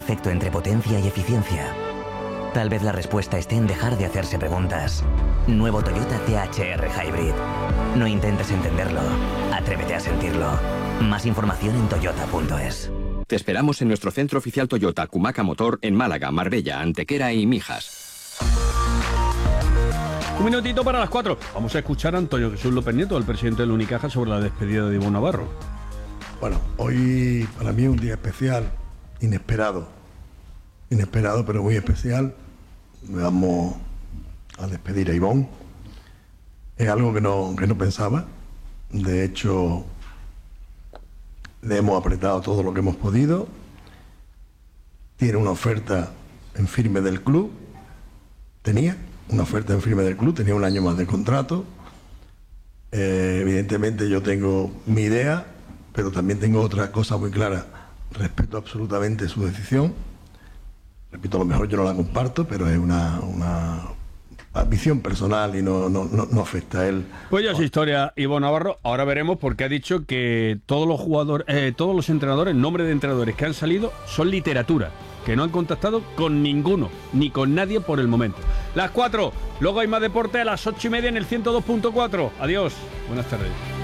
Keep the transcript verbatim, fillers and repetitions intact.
perfecto entre potencia y eficiencia? Tal vez la respuesta esté en dejar de hacerse preguntas. Nuevo Toyota T H R Hybrid. No intentes entenderlo, atrévete a sentirlo. Más información en toyota punto es. Te esperamos en nuestro centro oficial Toyota Cumaca Motor en Málaga, Marbella, Antequera y Mijas. Un minutito para las cuatro. Vamos a escuchar a Antonio Jesús López Nieto, el presidente del Unicaja, sobre la despedida de Ivonne Navarro. Bueno, hoy para mí es un día especial, inesperado. Inesperado, pero muy especial. Vamos a despedir a Ivonne. Es algo que no, que no pensaba. De hecho, le hemos apretado todo lo que hemos podido. Tiene una oferta en firme del club. Tenía una oferta en firme del club, tenía un año más de contrato. Eh, evidentemente yo tengo mi idea, pero también tengo otra cosa muy clara. Respeto absolutamente su decisión. Repito, a lo mejor yo no la comparto, pero es una, una visión personal y no, no, no, no afecta a él. Pues ya es historia, Ivonne Navarro. Ahora veremos, porque ha dicho que todos los jugadores, eh, todos los entrenadores, nombres de entrenadores que han salido son literatura, que no han contactado con ninguno, ni con nadie por el momento. Las cuatro, luego hay más deporte a las ocho y media en el ciento dos punto cuatro. Adiós, buenas tardes.